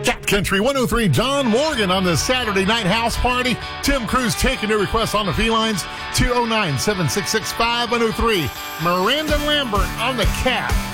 Cat Country 103, John Morgan on the Saturday Night House Party. Tim Cruz taking your requests on the felines. 209-766-5103. Miranda Lambert on the Cat.